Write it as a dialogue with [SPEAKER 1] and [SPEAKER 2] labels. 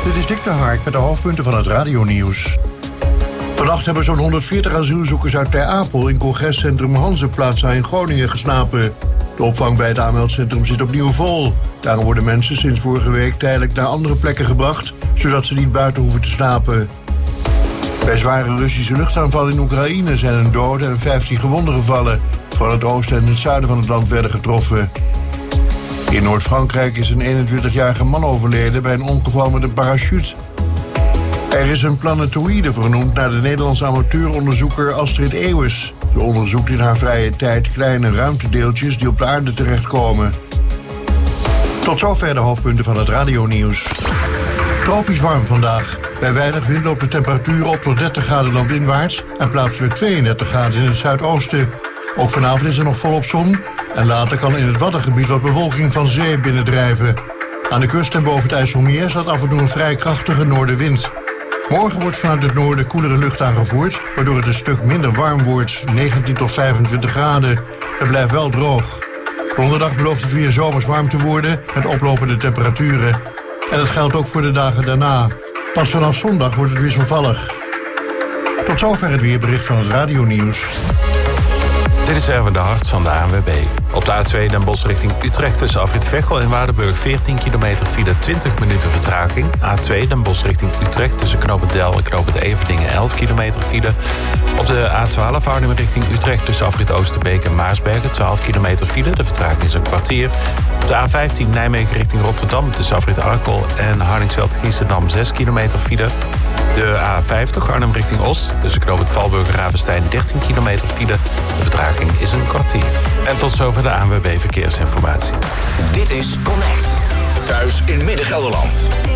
[SPEAKER 1] Dit is Dick de Hark met de hoofdpunten van het radionieuws. Vannacht hebben zo'n 140 asielzoekers uit Ter Apel in congrescentrum Hanzeplaza in Groningen geslapen. De opvang bij het aanmeldcentrum zit opnieuw vol. Daarom worden mensen sinds vorige week tijdelijk naar andere plekken gebracht, zodat ze niet buiten hoeven te slapen. Bij zware Russische luchtaanvallen in Oekraïne zijn een dode en 15 gewonden gevallen. Vooral het oosten en het zuiden van het land werden getroffen. In Noord-Frankrijk is een 21-jarige man overleden bij een ongeval met een parachute. Er is een planetoïde vernoemd naar de Nederlandse amateuronderzoeker Astrid Eeuwes. Ze onderzoekt in haar vrije tijd kleine ruimtedeeltjes die op de aarde terechtkomen. Tot zover de hoofdpunten van het radionieuws. Tropisch warm vandaag. Bij weinig wind loopt de temperatuur op tot 30 graden landinwaarts en plaatselijk 32 graden in het zuidoosten. Ook vanavond is er nog volop zon en later kan in het Waddengebied wat bewolking van zee binnendrijven. Aan de kust en boven het IJsselmeer staat af en toe een vrij krachtige noordenwind. Morgen wordt vanuit het noorden koelere lucht aangevoerd, waardoor het een stuk minder warm wordt, 19 tot 25 graden. Het blijft wel droog. Donderdag belooft het weer zomers warm te worden met oplopende temperaturen. En dat geldt ook voor de dagen daarna. Pas vanaf zondag wordt het wisselvallig. Tot zover het weerbericht van het radionieuws.
[SPEAKER 2] Dit is Erwin de Hart van de ANWB. Op de A2 Den Bosch richting Utrecht tussen afrit Veghel en Waardenburg 14 kilometer file, 20 minuten vertraging. A2 Den Bosch richting Utrecht tussen knooppunt Del en knooppunt Everdingen 11 kilometer file. Op de A12 Arnhem richting Utrecht tussen afrit Oosterbeek en Maarsbergen 12 kilometer file. De vertraging is een kwartier. Op de A15 Nijmegen richting Rotterdam tussen afrit Arkel en Hardingsveld-Giessendam 6 kilometer file. De A50 Arnhem richting Os tussen knooppunt Valburg en Ravenstein 13 kilometer file. De vertraging is een kwartier. En tot zover de ANWB Verkeersinformatie.
[SPEAKER 3] Dit is Connect. Thuis in Midden-Gelderland.